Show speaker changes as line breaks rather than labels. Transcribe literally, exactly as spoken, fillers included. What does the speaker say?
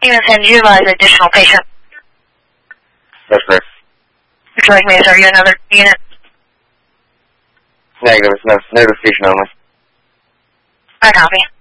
You can send you as an additional patient.
That's correct.
Would you like me to start you another unit?
Negative. No, notification only.
I copy.